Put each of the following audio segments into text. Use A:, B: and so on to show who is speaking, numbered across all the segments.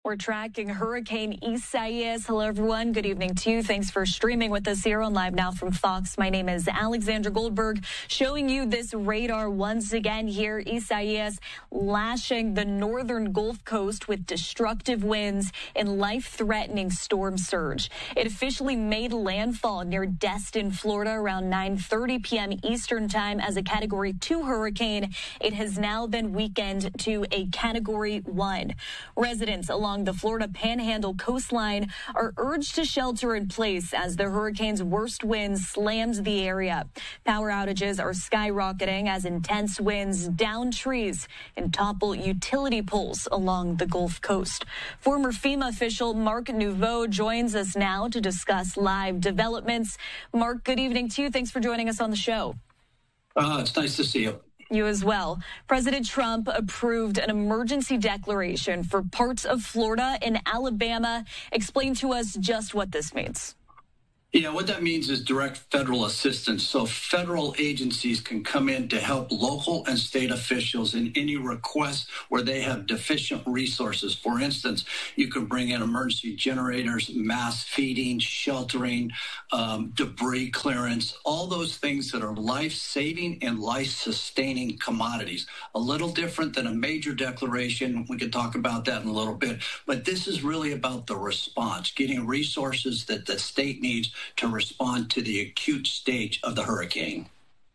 A: We're tracking Hurricane Isaias. Hello, everyone. Good evening to you. Thanks for streaming with us here on Live Now from Fox. My name is Alexandra Goldberg, showing you this radar once again here. Isaias lashing the northern Gulf Coast with destructive winds and life-threatening storm surge. It officially made landfall near Destin, Florida, around 9:30 p.m. Eastern time as a Category 2 hurricane. It has now been weakened to a Category 1. Residents along the Florida Panhandle coastline are urged to shelter in place as the hurricane's worst winds slammed the area. Power outages are skyrocketing as intense winds down trees and topple utility poles along the Gulf Coast. Former FEMA official Mark Nouveau joins us now to discuss live developments. Mark, good evening to you. Thanks for joining us on the show.
B: It's nice to see you.
A: You as well. President Trump approved an emergency declaration for parts of Florida and Alabama. Explain to us just what this means.
B: Yeah, what that means is direct federal assistance. So federal agencies can come in to help local and state officials in any requests where they have deficient resources. For instance, you can bring in emergency generators, mass feeding, sheltering, debris clearance, all those things that are life-saving and life-sustaining commodities. A little different than a major declaration. We could talk about that in a little bit. But this is really about the response, getting resources that the state needs to respond to the acute stage of the hurricane.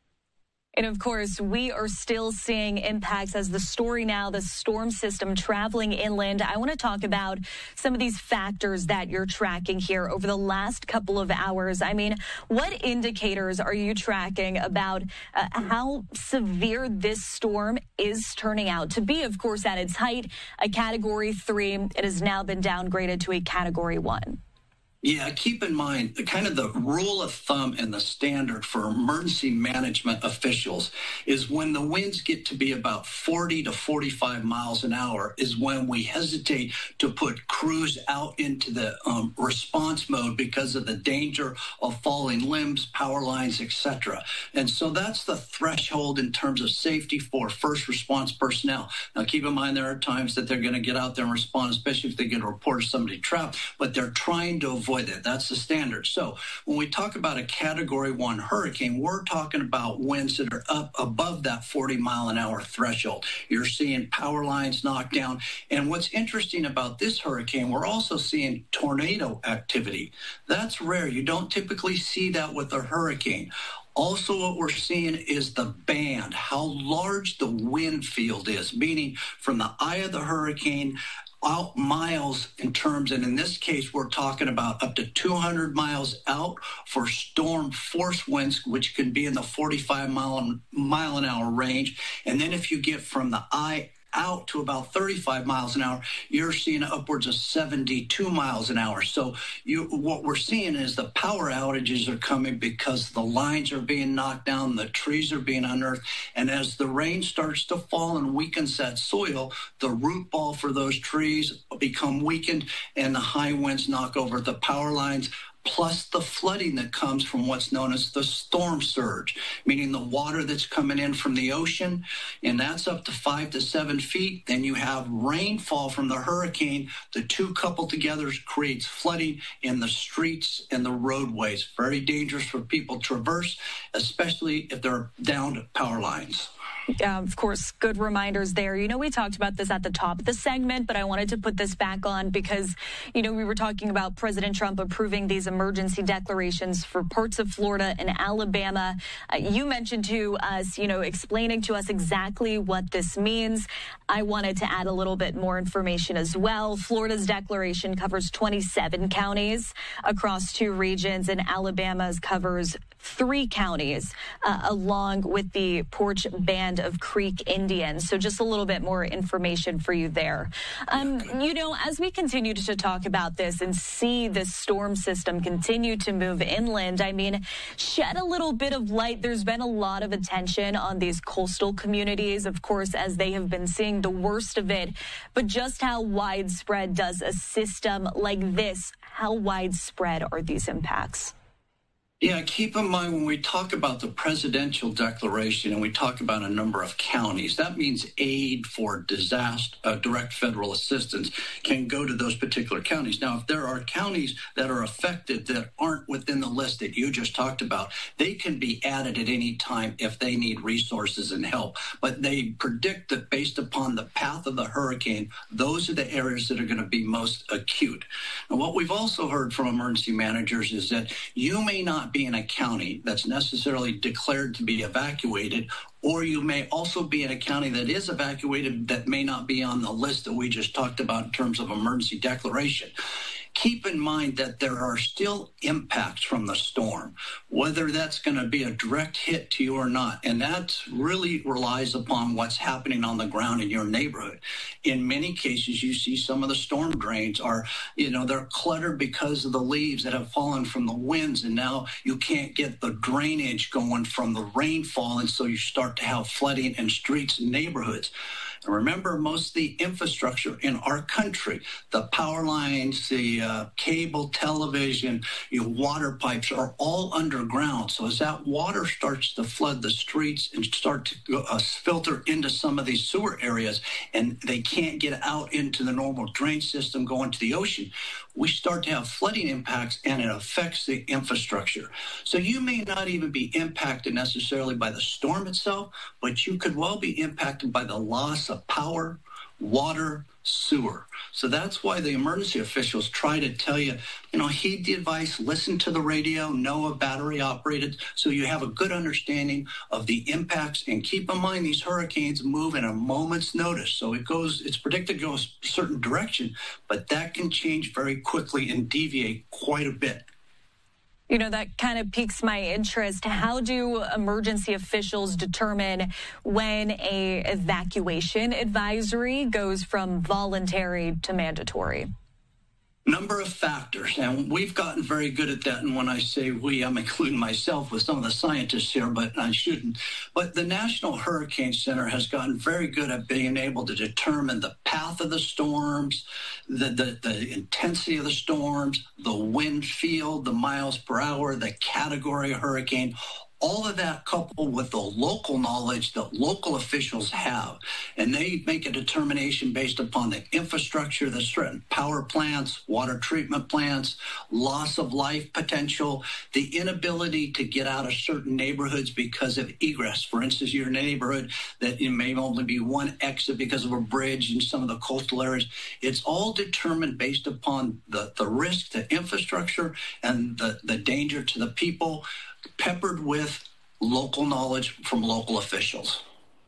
A: And of course, we are still seeing impacts as the story now, the storm system traveling inland. I want to talk about some of these factors that you're tracking here over the last couple of hours. I mean, what indicators are you tracking about how severe this storm is turning out to be? Of course, at its height, a Category 3. It has now been downgraded to a Category 1.
B: Yeah, keep in mind, kind of the rule of thumb and the standard for emergency management officials is when the winds get to be about 40 to 45 miles an hour is when we hesitate to put crews out into the response mode because of the danger of falling limbs, power lines, etc. And so that's the threshold in terms of safety for first response personnel. Now, keep in mind, there are times that they're going to get out there and respond, especially if they get a report of somebody trapped, but they're trying to avoid that. That's the standard. So when we talk about a Category 1 hurricane, we're talking about winds that are up above that 40-mile-an-hour threshold. You're seeing power lines knocked down. And what's interesting about this hurricane, we're also seeing tornado activity. That's rare. You don't typically see that with a hurricane. Also, what we're seeing is the band, how large the wind field is, meaning from the eye of the hurricane out miles in terms, and in this case, we're talking about up to 200 miles out for storm force winds, which can be in the 45 mile an hour range. And then if you get from the eye out to about 35 miles an hour, you're seeing upwards of 72 miles an hour. So what we're seeing is the power outages are coming because the lines are being knocked down, the trees are being unearthed, and as the rain starts to fall and weakens that soil, the root ball for those trees become weakened and the high winds knock over the power lines, plus the flooding that comes from what's known as the storm surge, meaning the water that's coming in from the ocean, and that's up to 5 to 7 feet. Then you have rainfall from the hurricane. The two coupled together creates flooding in the streets and the roadways. Very dangerous for people to traverse, especially if they're down to power lines.
A: Of course, good reminders there. You know, we talked about this at the top of the segment, but I wanted to put this back on because, you know, we were talking about President Trump approving these emergency declarations for parts of Florida and Alabama. You mentioned to us, you know, explaining to us exactly what this means. I wanted to add a little bit more information as well. Florida's declaration covers 27 counties across 2 regions, and Alabama's covers 3 counties, along with the Porch Band of Creek Indians. So just a little bit more information for you there. You know, as we continue to talk about this and see this storm system continue to move inland, I mean, shed a little bit of light. There's been a lot of attention on these coastal communities, of course, as they have been seeing the worst of it. But just how widespread does a system like this, how widespread are these impacts?
B: Yeah, keep in mind when we talk about the presidential declaration and we talk about a number of counties, that means aid for disaster, direct federal assistance can go to those particular counties. Now, if there are counties that are affected that aren't within the list that you just talked about, they can be added at any time if they need resources and help. But they predict that based upon the path of the hurricane, those are the areas that are going to be most acute. And what we've also heard from emergency managers is that you may not be in a county that's necessarily declared to be evacuated, or you may also be in a county that is evacuated that may not be on the list that we just talked about in terms of emergency declaration. Keep in mind that there are still impacts from the storm, whether that's going to be a direct hit to you or not. And that really relies upon what's happening on the ground in your neighborhood. In many cases, you see some of the storm drains are, they're cluttered because of the leaves that have fallen from the winds. And now you can't get the drainage going from the rainfall. And so you start to have flooding in streets and neighborhoods. And remember, most of the infrastructure in our country, the power lines, the cable, television, your water pipes are all underground. So as that water starts to flood the streets and start to filter into some of these sewer areas, and they can't get out into the normal drain system going to the ocean, we start to have flooding impacts, and it affects the infrastructure. So you may not even be impacted necessarily by the storm itself, but you could well be impacted by the loss of power, water, sewer. So that's why the emergency officials try to tell you, heed the advice, listen to the radio, know a battery operated, so you have a good understanding of the impacts. And keep in mind, these hurricanes move in a moment's notice. So it's predicted to go a certain direction, but that can change very quickly and deviate quite a bit.
A: That kind of piques my interest. How do emergency officials determine when a evacuation advisory goes from voluntary to mandatory?
B: Number of factors, and we've gotten very good at that. And when I say we, I'm including myself with some of the scientists here, but I shouldn't. But the National Hurricane Center has gotten very good at being able to determine the path of the storms, the intensity of the storms, the wind field, the miles per hour, the category of hurricane. All of that coupled with the local knowledge that local officials have. And they make a determination based upon the infrastructure that's threatened, power plants, water treatment plants, loss of life potential, the inability to get out of certain neighborhoods because of egress. For instance, you're in a neighborhood that it may only be one exit because of a bridge in some of the coastal areas. It's all determined based upon the risk, the infrastructure, and the danger to the people, peppered with local knowledge from local officials.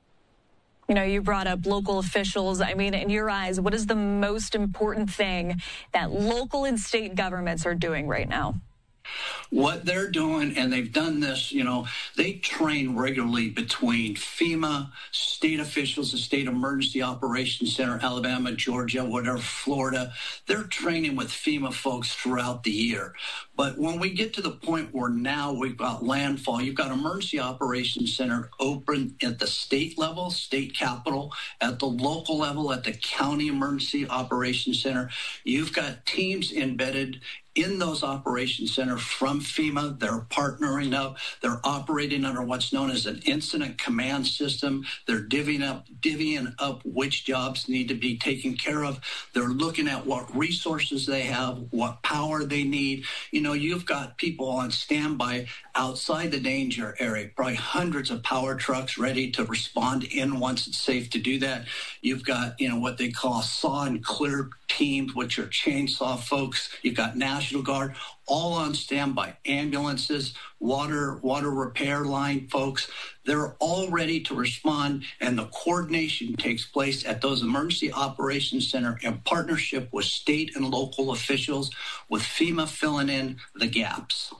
A: You brought up local officials. I mean, in your eyes, what is the most important thing that local and state governments are doing right now?
B: What they're doing, and they've done this, they train regularly between FEMA, state officials, the State Emergency Operations Center, Alabama, Georgia, whatever, Florida. They're training with FEMA folks throughout the year. But when we get to the point where now we've got landfall, you've got Emergency Operations Center open at the state level, state capitol, at the local level, at the county emergency operations center. You've got teams embedded in those operations centers from FEMA. They're partnering up. They're operating under what's known as an incident command system. They're divvying up which jobs need to be taken care of. They're looking at what resources they have, what power they need. You've got people on standby outside the danger area, probably hundreds of power trucks ready to respond in once it's safe to do that. You've got, what they call saw and clear teams, which are chainsaw folks. You've got National Guard, all on standby. Ambulances, water repair line folks. They're all ready to respond, and the coordination takes place at those emergency operations center in partnership with state and local officials, with FEMA filling in the gaps.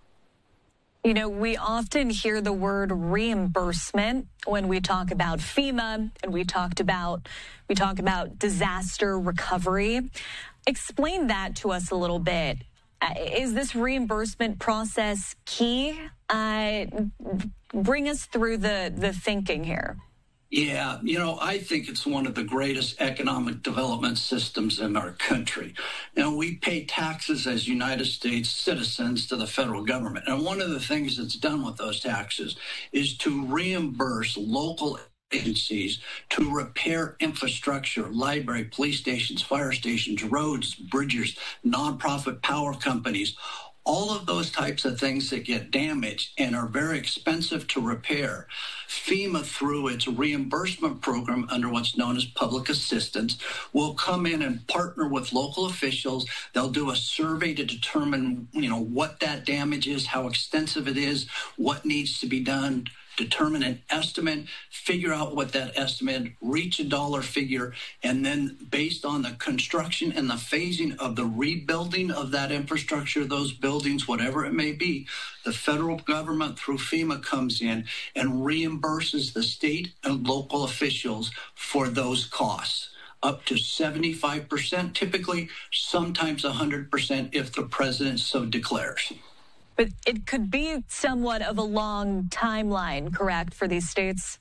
A: We often hear the word reimbursement when we talk about FEMA, and we talk about disaster recovery. Explain that to us a little bit. Is this reimbursement process key? Bring us through the thinking here.
B: Yeah, I think it's one of the greatest economic development systems in our country. We pay taxes as United States citizens to the federal government. And one of the things that's done with those taxes is to reimburse local agencies to repair infrastructure, library, police stations, fire stations, roads, bridges, nonprofit power companies, all of those types of things that get damaged and are very expensive to repair. FEMA, through its reimbursement program under what's known as public assistance, will come in and partner with local officials. They'll do a survey to determine, what that damage is, how extensive it is, what needs to be done, determine an estimate, figure out what that estimate, reach a dollar figure, and then based on the construction and the phasing of the rebuilding of that infrastructure, those buildings, whatever it may be, the federal government through FEMA comes in and reimburses the state and local officials for those costs. Up to 75% typically, sometimes 100% if the president so declares.
A: But it could be somewhat of a long timeline, correct, for these states?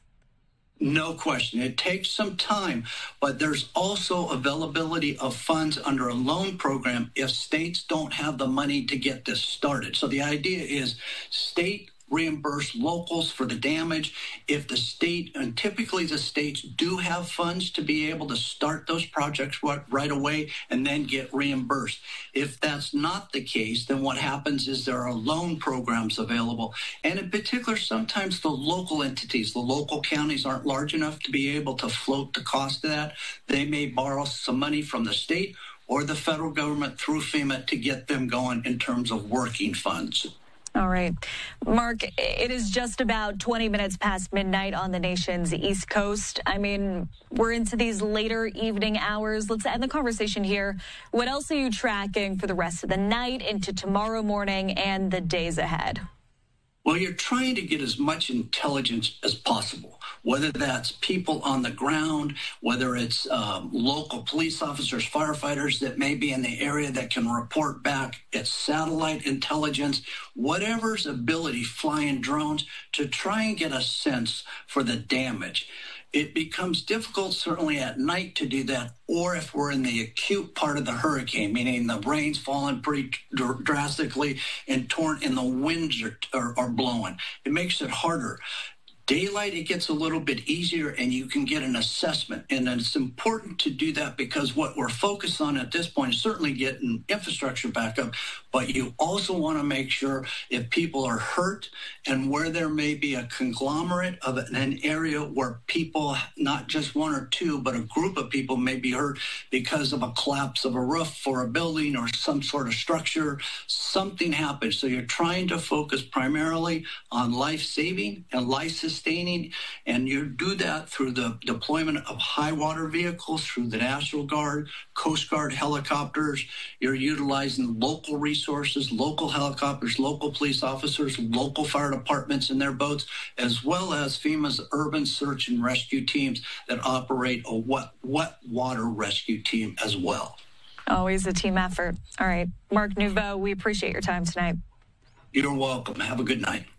B: No question. It takes some time, but there's also availability of funds under a loan program if states don't have the money to get this started. So the idea is state reimburse locals for the damage. If the state, and typically the states do have funds to be able to start those projects right away and then get reimbursed. If that's not the case, then what happens is there are loan programs available. And in particular, sometimes the local entities, the local counties aren't large enough to be able to float the cost of that. They may borrow some money from the state or the federal government through FEMA to get them going in terms of working funds.
A: All right. Mark, it is just about 20 minutes past midnight on the nation's East Coast. I mean, we're into these later evening hours. Let's end the conversation here. What else are you tracking for the rest of the night, into tomorrow morning, and the days ahead?
B: Well, you're trying to get as much intelligence as possible, whether that's people on the ground, whether it's local police officers, firefighters that may be in the area that can report back. It's satellite intelligence, whatever's ability, flying drones, to try and get a sense for the damage. It becomes difficult, certainly at night, to do that, or if we're in the acute part of the hurricane, meaning the rain's fallen pretty drastically and the winds are blowing. It makes it harder. Daylight, it gets a little bit easier and you can get an assessment. And it's important to do that because what we're focused on at this point is certainly getting infrastructure back up, but you also want to make sure if people are hurt and where there may be a conglomerate of an area where people, not just one or two, but a group of people may be hurt because of a collapse of a roof for a building or some sort of structure, something happens. So you're trying to focus primarily on life-saving and life-sustaining, and you do that through the deployment of high water vehicles, through the National Guard, Coast Guard helicopters. You're utilizing local resources, local helicopters, local police officers, local fire departments in their boats, as well as FEMA's urban search and rescue teams that operate a wet water rescue team as well.
A: Always a team effort. All right. Mark Nouveau, we appreciate your time tonight.
B: You're welcome. Have a good night.